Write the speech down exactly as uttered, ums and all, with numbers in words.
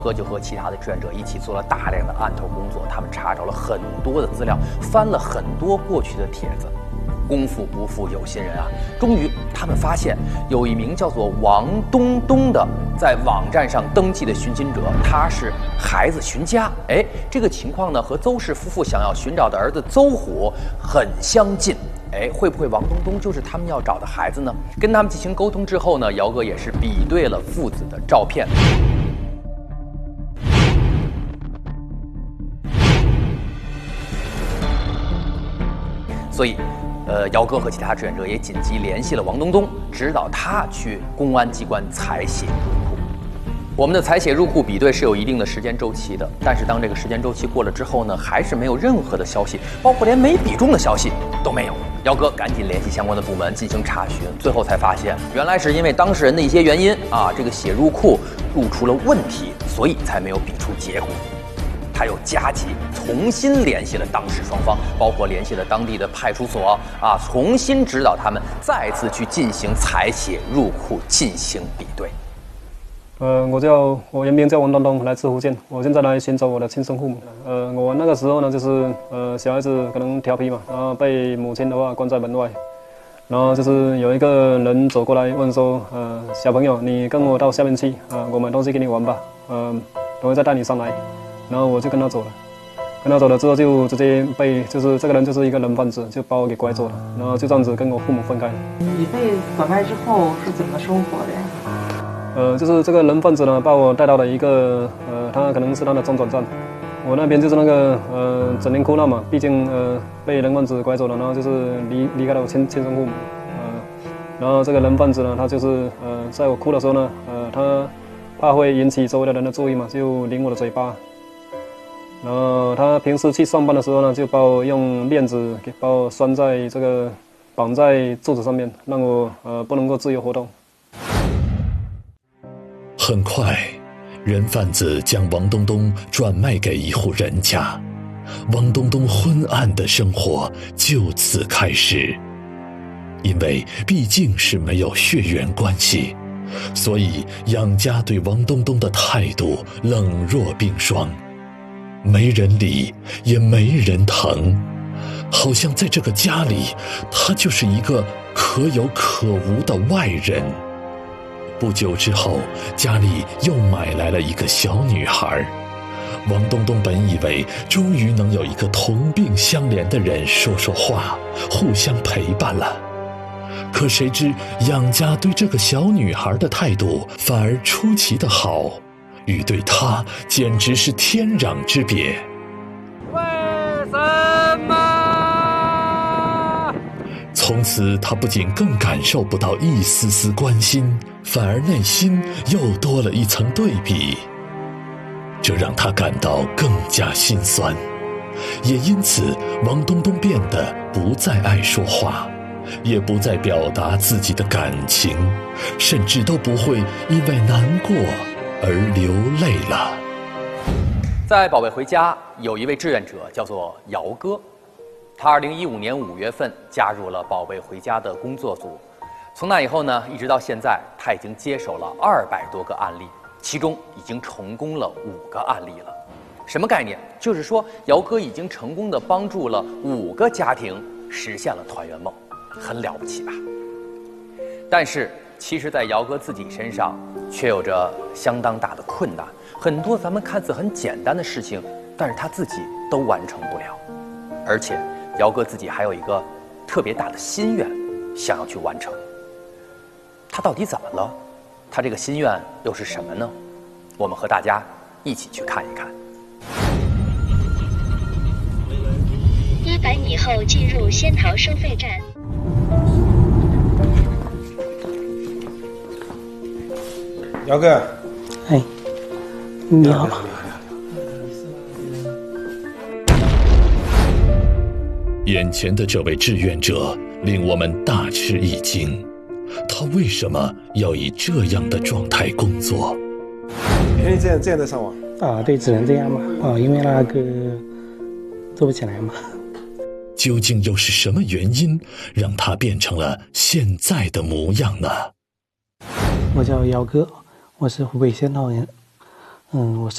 哥就和其他的志愿者一起做了大量的案头工作，他们查找了很多的资料，翻了很多过去的帖子。功夫不负有心人啊，终于他们发现有一名叫做王东东的在网站上登记的寻亲者，他是孩子寻家。哎，这个情况呢和邹氏夫妇想要寻找的儿子邹虎很相近。哎，会不会王东东就是他们要找的孩子呢？跟他们进行沟通之后呢，姚哥也是比对了父子的照片。所以，呃，姚哥和其他志愿者也紧急联系了王东东，指导他去公安机关采血入库。我们的采血入库比对是有一定的时间周期的，但是当这个时间周期过了之后呢，还是没有任何的消息，包括连没比中的消息都没有。姚哥赶紧联系相关的部门进行查询，最后才发现，原来是因为当事人的一些原因啊，这个血入库入出了问题，所以才没有比出结果。他又加急重新联系了当事双方，包括联系了当地的派出所啊，重新指导他们再次去进行采血入库进行比对。 呃，我叫我原名叫王东东，来自福建，我现在来寻找我的亲生父母。呃，我那个时候呢，就是呃小孩子可能调皮嘛，然后被母亲的话关在门外，然后就是有一个人走过来问说，呃，小朋友，你跟我到下面去啊、呃，我买东西给你玩吧，嗯、呃，我会再带你上来。然后我就跟他走了，跟他走了之后就直接被就是这个人就是一个人贩子，就把我给拐走了，然后就这样子跟我父母分开了。 你被拐卖之后是怎么生活的呀？ 呃，就是这个人贩子呢，把我带到了一个呃，他可能是他的中转站。我那边就是那个呃，整天哭闹嘛，毕竟呃被人贩子拐走了，然后就是离离开了我亲亲生父母，呃，然后这个人贩子呢，他就是呃，在我哭的时候呢，呃，他怕会引起周围的人的注意嘛，就拧我的嘴巴。然后他平时去上班的时候呢，就把我用链子给把我拴在这个绑在柱子上面，让我呃不能够自由活动。 很快，人贩子将王东东转卖给一户人家，王东东昏暗的生活就此开始。因为毕竟是没有血缘关系，所以杨家对王东东的态度冷若冰霜。没人理，也没人疼，好像在这个家里，他就是一个可有可无的外人。不久之后，家里又买来了一个小女孩。王东东本以为终于能有一个同病相怜的人说说话，互相陪伴了。可谁知杨家对这个小女孩的态度反而出奇的好，与对他简直是天壤之别。 为什么？ 从此他不仅更感受不到一丝丝关心，反而内心又多了一层对比，这让他感到更加心酸。也因此，王东东变得不再爱说话，也不再表达自己的感情，甚至都不会因为难过而流泪了。 在宝贝回家有一位志愿者叫做姚哥，他二零一五年五月份加入了宝贝回家的工作组。从那以后呢，一直到现在，他已经接手了二百多个案例，其中已经成功了五个案例了。什么概念？就是说，姚哥已经成功的帮助了五个家庭实现了团圆梦，很了不起吧？但是，其实，在姚哥自己身上，却有着相当大的困难。很多咱们看似很简单的事情，但是他自己都完成不了。而且，姚哥自己还有一个特别大的心愿，想要去完成。他到底怎么了？他这个心愿又是什么呢？我们和大家一起去看一看。 一百米后进入仙桃收费站。 姚哥， 哎，你好。 眼前的这位志愿者令我们大吃一惊，他为什么要以这样的状态工作？ 可以这样这样的上网啊？对，只能这样嘛。啊，因为那个做不起来嘛。 究竟又是什么原因让他变成了现在的模样呢？ 我叫姚哥，我是湖北仙桃人。嗯，我是